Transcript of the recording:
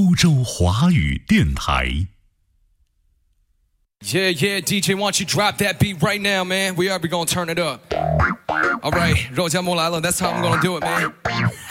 欧洲华语电台。 Yeah, yeah, DJ, why don't you drop that beat right now, man? We are gonna turn it up. All right,肉夹馍来了 ，That's how I'm gonna do it, man.